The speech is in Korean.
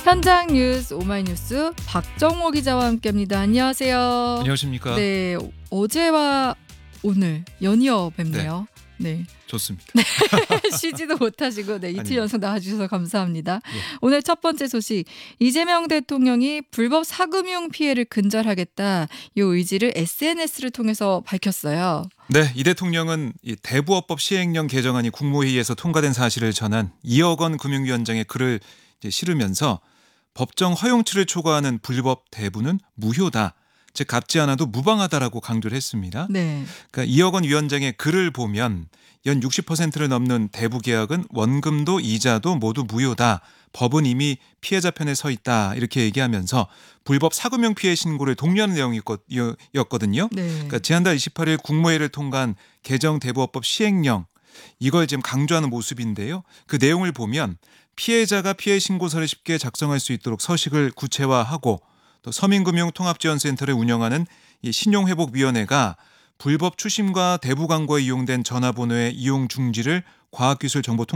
현장 뉴스 오마이뉴스 박정호 기자와 함께합니다. 안녕하세요. 안녕하십니까? 네, 어제와 오늘 연이어 뵙네요. 네. 좋습니다. 쉬지도 못하시고 이틀 아닙니다. 연속 나와주셔서 감사합니다. 예. 오늘 첫 번째 소식, 이재명 대통령이 불법 사금융 피해를 근절하겠다 이 의지를 SNS를 통해서 밝혔어요. 네, 이 대통령은 이 대부업법 시행령 개정안이 국무회의에서 통과된 사실을 전한 2억 원 금융위원장의 글을 이제 실으면서 법정 허용치를 초과하는 불법 대부는 무효다. 즉 갚지 않아도 무방하다라고 강조를 했습니다. 네. 그러니까 2억 원 위원장의 글을 보면 연 60%를 넘는 대부 계약은 원금도 이자도 모두 무효다. 법은 이미 피해자 편에 서 있다. 이렇게 얘기하면서 불법 사금융 피해 신고를 독려하는 내용이었거든요. 네. 그러니까 지난달 28일 국무회의를 통과한 개정 대부업법 시행령, 이걸 지금 강조하는 모습인데요. 그 내용을 보면 피해자가 피해 신고서를 쉽게 작성할 수 있도록 서식을 구체화하고, 또 서민금융통합지원센터를 운영하는 이 신용회복위원회가 불법 추심과 대부 광고에 이용된 전화번호의 이용 중지를 과학기술정보통신